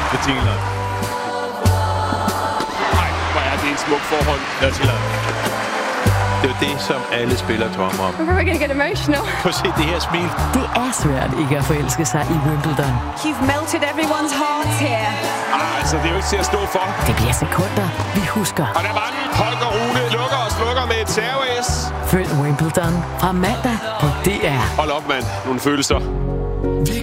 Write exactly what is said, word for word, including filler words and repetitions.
betingelser. Nej, hvor er det en smuk forhold. Jeg tillader. Det er jo det, som alle spillere drømmer om. I'm probably gonna get emotional. Prøv at se det her smil. Det er svært ikke at forelske sig i Wimbledon. You've melted everyone's hearts here. Ah, altså, det er jo ikke til at stå for. Det bliver sekunder, vi husker. Og der var den. Holger Rune lukker og slukker med et serveræs. Følg Wimbledon fra mandag på D R. Hold op, mand. Nogle følelser.